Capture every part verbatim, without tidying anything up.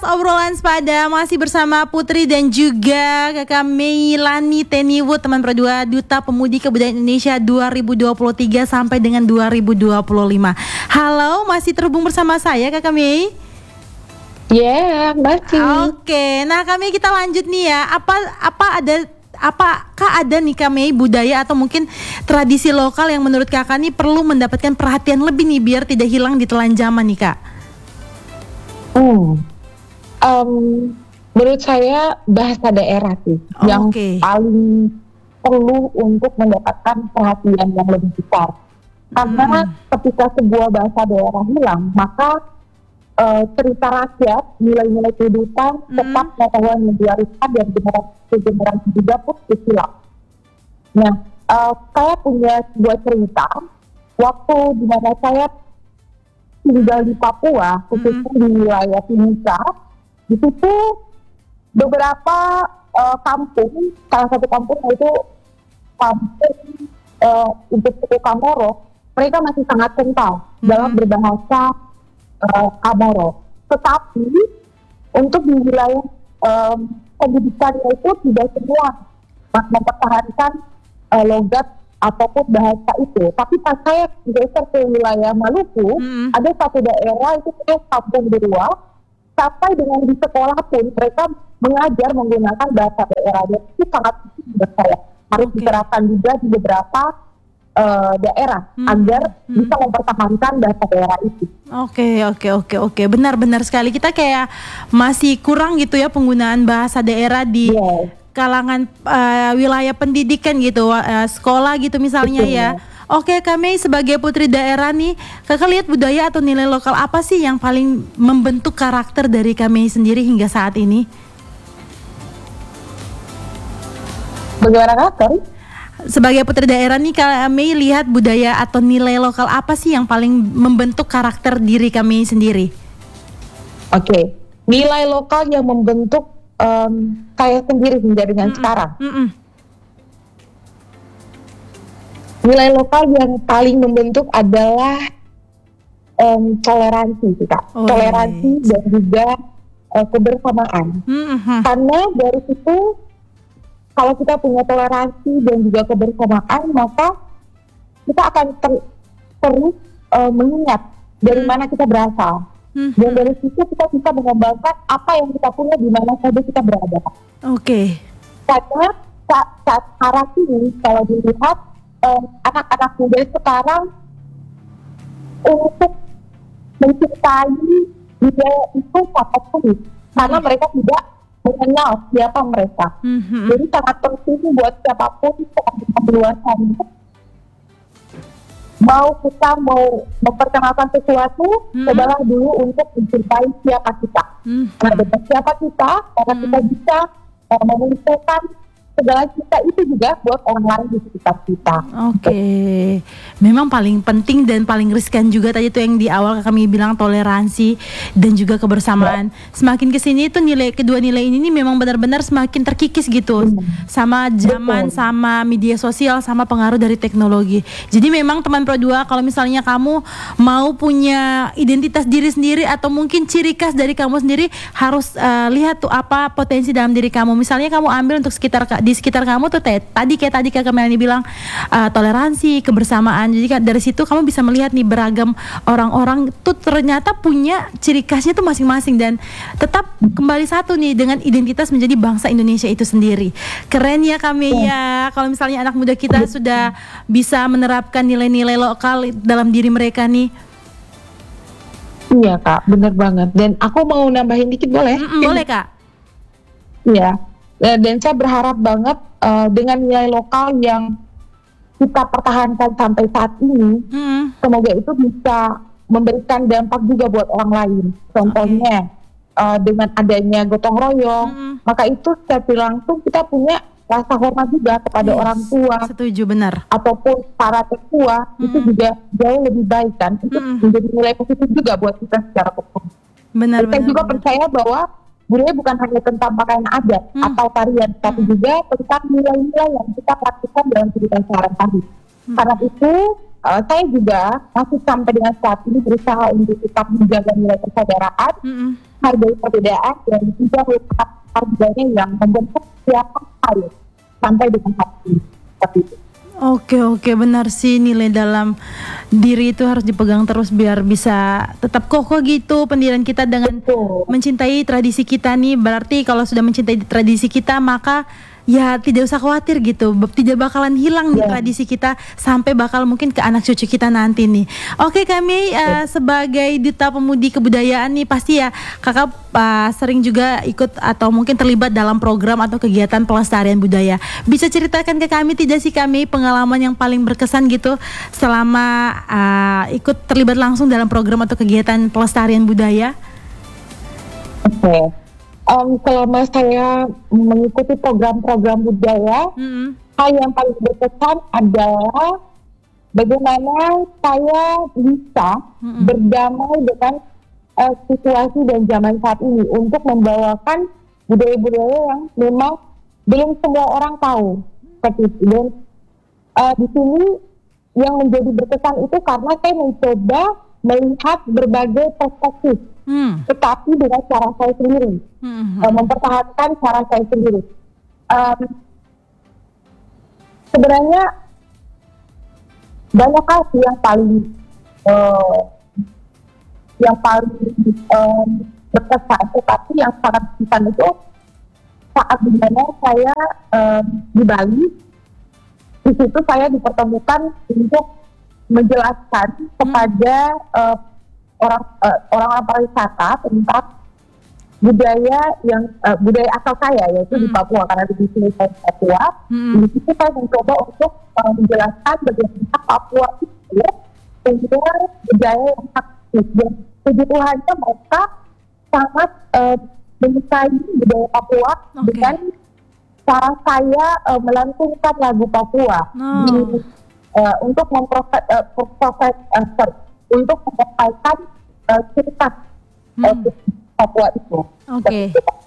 obrolan sepada masih bersama Putri dan juga Kakak Meilani Teniwood, teman Pro dua Duta Pemudi Kebudayaan Indonesia dua ribu dua puluh tiga sampai dengan dua ribu dua puluh lima. Halo, masih terhubung bersama saya Kakak Mei? Ya, yeah, masih. Oke, nah kami kita lanjut nih ya. Apa apa ada apakah ada nih Kak Mei budaya atau mungkin tradisi lokal yang menurut Kakak nih perlu mendapatkan perhatian lebih nih biar tidak hilang di telan zaman nih Kak? Hmm. Um, menurut saya bahasa daerah sih oh, yang okay. paling perlu untuk mendapatkan perhatian yang lebih besar. Karena hmm. ketika sebuah bahasa daerah hilang, maka uh, cerita rakyat, nilai-nilai kehidupan, hmm. tetap pengetahuan yang diwariskan dan generasi ke generasi juga pun hilang. Nah, uh, saya punya sebuah cerita waktu di mana saya tinggal di Papua, khususnya mm-hmm. di wilayah Timika. Di situ beberapa uh, kampung, salah satu kampung yaitu kampung uh, untuk suku Kamoro, mereka masih sangat kental mm-hmm. dalam berbahasa uh, Kamoro. Tetapi untuk di wilayah um, pendidikannya itu tidak semua mempertahankan uh, logat ataupun bahasa itu. Tapi pas saya geser ke wilayah Maluku, hmm. ada satu daerah itu kayak kampung Berua, sampai dengan di sekolah pun mereka mengajar menggunakan bahasa daerah. Dan itu sangat penting buat saya. Harus okay. diterapkan juga di beberapa uh, daerah hmm. agar hmm. bisa mempertahankan bahasa daerah itu. Oke, okay, oke, okay, oke, okay, oke. Okay. Benar-benar sekali. Kita kayak masih kurang gitu ya penggunaan bahasa daerah di yes. kalangan uh, wilayah pendidikan gitu, uh, sekolah gitu misalnya ya. Oke, kami sebagai putri daerah nih, Kakak lihat budaya atau nilai lokal apa sih yang paling membentuk karakter dari kami sendiri hingga saat ini? Bagaimana karakter? Sebagai putri daerah nih, kami lihat budaya atau nilai lokal apa sih yang paling membentuk karakter diri kami sendiri? Oke, nilai lokal yang membentuk Um, saya sendiri hingga dengan Mm-mm. sekarang. Mm-mm. Nilai lokal yang paling membentuk adalah um, toleransi, kita, oh, toleransi yes. dan juga uh, kebersamaan. Mm-hmm. Karena dari situ, kalau kita punya toleransi dan juga kebersamaan, maka kita akan ter- terus uh, mengingat dari mm. mana kita berasal. Hmm. Dan dari situ kita bisa mengembangkan apa yang kita punya di mana saja kita berada. Oke. Okay. Karena saat, saat sekarang ini kalau dilihat eh, anak-anak muda sekarang untuk mencintai budaya itu sangat sulit karena hmm. mereka tidak mengenal siapa mereka. Hmm. Jadi sangat penting buat siapapun yang di luar sana, mau kita mau memperkenalkan sesuatu, hmm. cobalah dulu untuk mencintai siapa kita. Hmm. Nah, dengan siapa kita, karena hmm. kita bisa uh, memunculkan segala kita itu juga buat orang lain di sekitar kita. Oke, okay. Memang paling penting dan paling riskan juga tadi itu yang di awal kami bilang toleransi dan juga kebersamaan. Ya. Semakin kesini itu nilai kedua nilai ini nih memang benar-benar semakin terkikis gitu hmm. sama zaman, Betul. sama media sosial, sama pengaruh dari teknologi. Jadi memang teman Pro dua kalau misalnya kamu mau punya identitas diri sendiri atau mungkin ciri khas dari kamu sendiri harus uh, lihat tuh apa potensi dalam diri kamu. Misalnya kamu ambil untuk sekitar di sekitar kamu tuh te, tadi kayak tadi Kak Melani bilang uh, toleransi, kebersamaan. Jadi dari situ kamu bisa melihat nih beragam orang-orang tuh ternyata punya ciri khasnya tuh masing-masing dan tetap kembali satu nih dengan identitas menjadi bangsa Indonesia itu sendiri. Keren ya kami ya kalau misalnya anak muda kita sudah bisa menerapkan nilai-nilai lokal dalam diri mereka nih. Iya Kak, bener banget. Dan aku mau nambahin dikit boleh? Mm-mm, boleh Kak. Iya. Dan saya berharap banget uh, dengan nilai lokal yang kita pertahankan sampai saat ini, hmm. semoga itu bisa memberikan dampak juga buat orang lain. Contohnya okay. uh, dengan adanya gotong royong, hmm. maka itu secara langsung kita punya rasa hormat juga kepada yes. orang tua. Setuju, benar. Ataupun para tetua, hmm. itu juga jauh lebih baik kan. Itu hmm. menjadi nilai positif juga buat kita secara hukum. Benar, Saya juga benar. percaya bahwa budaya bukan hanya tentang pakaian adat hmm. atau tarian, tapi hmm. juga tentang nilai-nilai yang kita praktikkan dalam kehidupan sehari-hari. Hmm. Karena itu, uh, saya juga masih sampai dengan saat ini berusaha untuk tetap menjaga nilai persaudaraan, hmm. menghargai perbedaan dan juga melihat harganya yang membentuk siapa saya sampai dengan hati seperti itu. Oke oke benar sih, nilai dalam diri itu harus dipegang terus biar bisa tetap kokoh gitu pendirian kita dengan Betul. mencintai tradisi kita nih. Berarti kalau sudah mencintai tradisi kita maka ya tidak usah khawatir gitu, Be- tidak bakalan hilang nih Ya. tradisi kita sampai bakal mungkin ke anak cucu kita nanti nih. Oke kami eh, sebagai duta pemudi kebudayaan nih pasti ya kakak eh, sering juga ikut atau mungkin terlibat dalam program atau kegiatan pelestarian budaya. Bisa ceritakan ke kami tidak sih kami pengalaman yang paling berkesan gitu selama eh, ikut terlibat langsung dalam program atau kegiatan pelestarian budaya? Oke. Em, selama saya mengikuti program-program budaya, Mm-mm. hal yang paling berkesan adalah bagaimana saya bisa Mm-mm. berdamai dengan eh, situasi dan zaman saat ini untuk membawakan budaya-budaya yang memang belum semua orang tahu. Seperti itu. Dan eh, di sini yang menjadi berkesan itu karena saya mencoba melihat berbagai perspektif, Hmm. tetapi dengan cara saya sendiri, Hmm. uh, mempertahankan cara saya sendiri. Um, sebenarnya banyak hal sih yang paling uh, yang paling um, berkesan, tetapi yang sangat berkesan itu saat dimana saya um, di Bali, di situ saya dipertemukan untuk menjelaskan kepada uh, orang uh, orang-orang pariwisata tentang budaya yang uh, budaya asal saya, yaitu di Hmm. Papua, karena di sini saya di Papua. Hmm. Di situ saya mencoba untuk uh, menjelaskan bagaimana Papua itu punya budaya yang aktif, dan puji Tuhannya mereka sangat uh, menyukai budaya Papua. Oke. Dengan cara saya uh, melantunkan lagu Papua Oh. di, uh, untuk memproses uh, proses, uh, sorry, untuk menyampaikan uh, cerita uh, Hmm. Papua itu. Oke.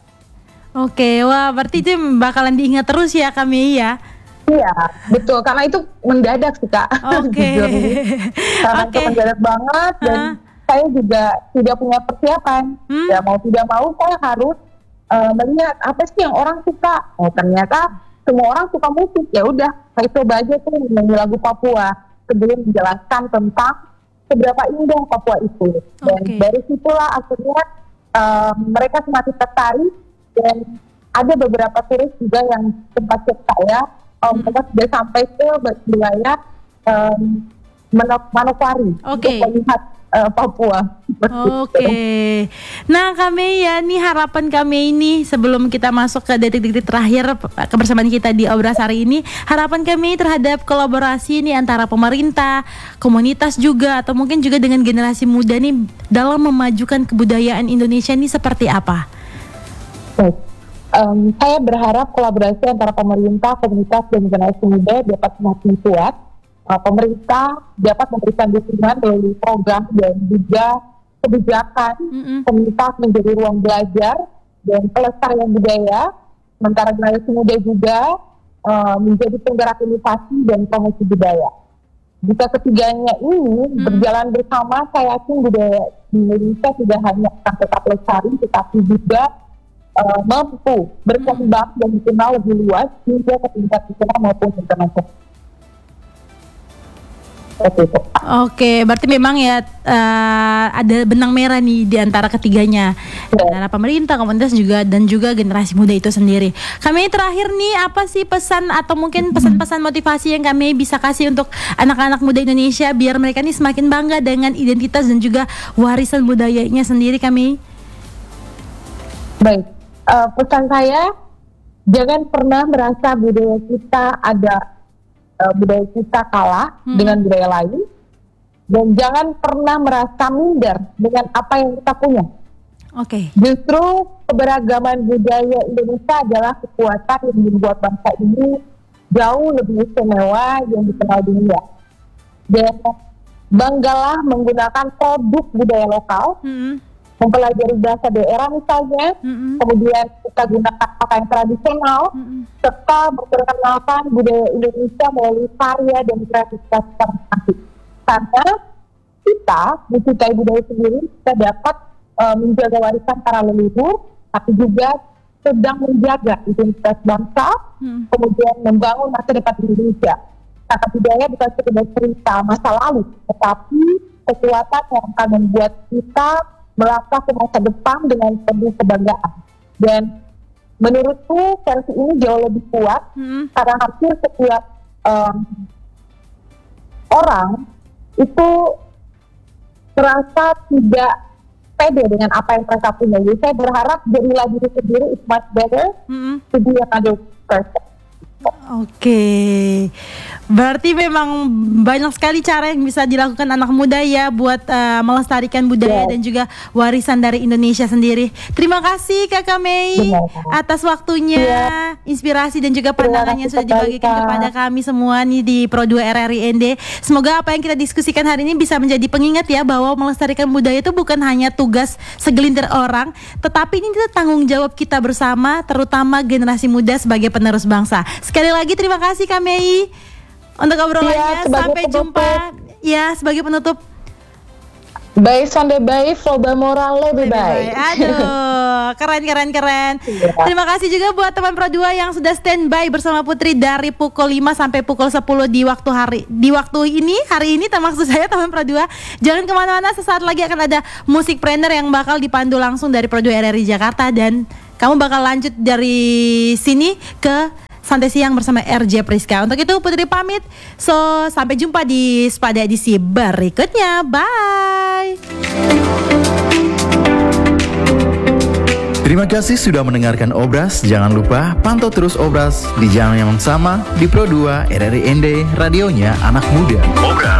Oke, wah berarti itu bakalan diingat terus ya kami ya. Iya, betul. Karena itu mendadak sih, Kak. Oke. Jujur nih. Karena itu Oke. mendadak banget dan Ah. saya juga tidak punya persiapan. Hmm. Ya mau tidak mau saya harus uh, melihat apa sih yang orang suka. Oh ternyata semua orang suka musik. Ya udah, saya coba aja tuh menyanyi lagu Papua sebelum menjelaskan tentang seberapa indah Papua itu. Dan Oke. dari situlah akhirnya um, mereka semakin tertarik, dan ada beberapa turis juga yang sempat cek saya, um, mereka sudah sampai ke wilayah um, Mano- Manokwari Oke. untuk melihat uh, Papua. Oke. Nah kami ya nih harapan kami ini sebelum kita masuk ke detik-detik terakhir kebersamaan kita di Obras hari ini, harapan kami terhadap kolaborasi ini antara pemerintah, komunitas juga atau mungkin juga dengan generasi muda nih dalam memajukan kebudayaan Indonesia ini seperti apa? Baik. Um, saya berharap kolaborasi antara pemerintah, komunitas, dan generasi muda dapat semakin kuat. Uh, pemerintah dapat memberikan dukungan melalui program dan juga kebijakan. Mm-mm. Komunitas menjadi ruang belajar dan pelestarian budaya, sementara generasi muda juga uh, menjadi penggerak inovasi dan promosi budaya. Jika ketiganya ini Hmm. berjalan bersama, saya yakin budaya Indonesia tidak hanya akan tetap lestari, tetapi juga uh, mampu berkembang dan dikenal lebih luas hingga ke tingkat nasional maupun internasional. Seperti itu. Oke, berarti memang ya eh, ada benang merah nih di antara ketiganya, Ya. antara pemerintah, komunitas juga dan juga generasi muda itu sendiri. Kami terakhir nih apa sih pesan atau mungkin pesan-pesan motivasi yang kami bisa kasih untuk anak-anak muda Indonesia biar mereka nih semakin bangga dengan identitas dan juga warisan budayanya sendiri kami? Baik, uh, pesan saya, jangan pernah merasa budaya kita ada uh, budaya kita kalah Hmm. dengan budaya lain, dan jangan pernah merasa minder dengan apa yang kita punya. Oke. Justru keberagaman budaya Indonesia adalah kekuatan yang membuat bangsa ini jauh lebih istimewa yang dikenal dunia. Dan banggalah menggunakan produk budaya lokal, Mm-mm. mempelajari bahasa daerah misalnya, Mm-mm. kemudian kita gunakan pakaian tradisional, Mm-mm. serta memperkenalkan budaya Indonesia melalui karya dan kreativitas masing-masing. Karena kita mencintai budaya sendiri, kita dapat uh, menjaga warisan para leluhur, tapi juga sedang menjaga identitas bangsa, hmm. kemudian membangun masa depan Indonesia. Cagar budaya bukan sekedar cerita masa lalu, tetapi kekuatan yang akan membuat kita melangkah ke masa depan dengan penuh kebanggaan. Dan menurutku versi ini jauh lebih kuat, hmm. karena hampir setiap um, orang itu merasa tidak pede dengan apa yang mereka punya. Jadi saya berharap jadilah diri sendiri is much better mm-hmm. to be another person. Oke, berarti memang banyak sekali cara yang bisa dilakukan anak muda ya buat uh, melestarikan budaya yes. dan juga warisan dari Indonesia sendiri. Terima kasih Kakak Mei Benar. atas waktunya, yes. inspirasi dan juga pandangan yang sudah dibagikan kepada kami semua nih di Pro dua R R I N D. Semoga apa yang kita diskusikan hari ini bisa menjadi pengingat ya bahwa melestarikan budaya itu bukan hanya tugas segelintir orang, tetapi ini itu tanggung jawab kita bersama, terutama generasi muda sebagai penerus bangsa. Sekali lagi terima kasih Kak Mei untuk obrolannya. Ya, sampai penutup. Jumpa ya sebagai penutup. Bye Sunday bye, Floba Morale bye bye. Aduh, keren keren keren. Ya. Terima kasih juga buat teman Pro dua yang sudah standby bersama Putri dari pukul lima sampai pukul sepuluh di waktu hari di waktu ini hari ini. Maksud saya teman Pro dua jangan kemana-mana, sesaat lagi akan ada musik trainer yang bakal dipandu langsung dari Pro dua R R I Jakarta dan kamu bakal lanjut dari sini ke Santai Siang bersama R J Priska. Untuk itu Putri pamit. So, sampai jumpa di Spada edisi berikutnya. Bye. Terima kasih sudah mendengarkan Obras. Jangan lupa pantau terus Obras di jam yang sama di Pro dua R R I N D, radionya anak muda. Obras.